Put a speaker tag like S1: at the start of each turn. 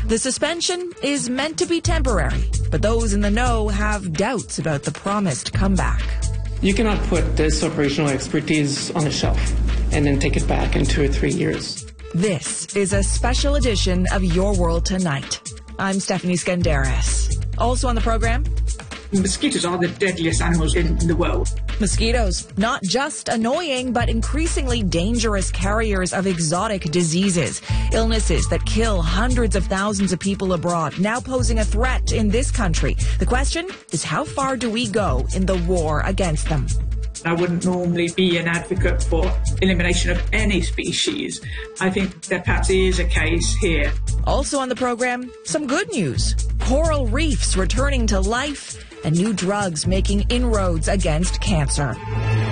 S1: The suspension is meant to be temporary, but those in the know have doubts about the promised comeback.
S2: You cannot put this operational expertise on a shelf and then take it back in 2 or 3 years.
S1: This is a special edition of Your World Tonight. I'm Stephanie Skandaris. Also on the program,
S3: mosquitoes are the deadliest animals in the world.
S1: Mosquitoes, not just annoying, but increasingly dangerous carriers of exotic diseases. Illnesses that kill hundreds of thousands of people abroad, now posing a threat in this country. The question is, how far do we go in the war against them?
S3: I wouldn't normally be an advocate for elimination of any species. I think there perhaps is a case here.
S1: Also on the program, some good news. Coral reefs returning to life and new drugs making inroads against cancer.